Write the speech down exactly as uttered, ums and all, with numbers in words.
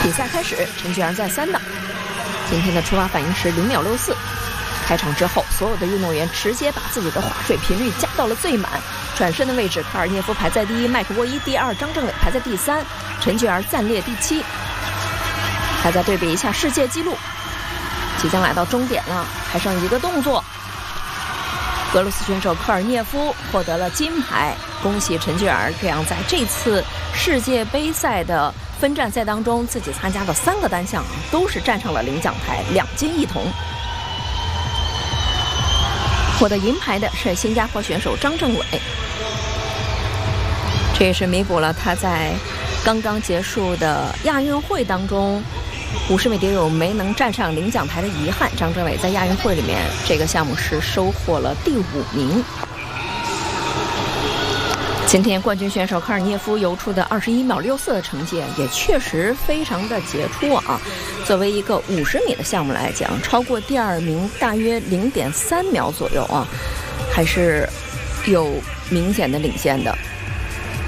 比赛开始，陈俊儿在三档。今天的出发反应是零秒六四。开场之后，所有的运动员直接把自己的划水频率加到了最满。转身的位置，卡尔涅夫排在第一，麦克沃伊第二，张政伟排在第三，陈俊儿暂列第七。还再对比一下世界纪录，即将来到终点了，还剩一个动作。俄罗斯选手科尔涅夫获得了金牌，恭喜陈俊儿，这样在这次世界杯赛的分站赛当中，自己参加的三个单项都是站上了领奖台，两金一铜。获得银牌的是新加坡选手张政伟，这也是弥补了他在刚刚结束的亚运会当中五十米蝶泳没能站上领奖台的遗憾。张政伟在亚运会里面这个项目是收获了第五名。今天冠军选手科尔涅夫游出的二十一秒六四的成绩也确实非常的杰出啊！作为一个五十米的项目来讲，超过第二名大约零点三秒左右啊，还是有明显的领先的。